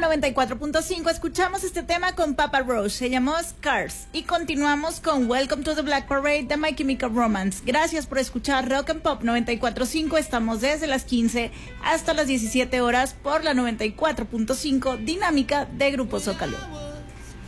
94.5 escuchamos este tema con Papa Roach, se llamó Scars, y continuamos con Welcome to the Black Parade de My Chemical Romance. Gracias por escuchar Rock and Pop 94.5, estamos desde las 15 hasta las 17 horas por la 94.5 dinámica de Grupo Zócalo.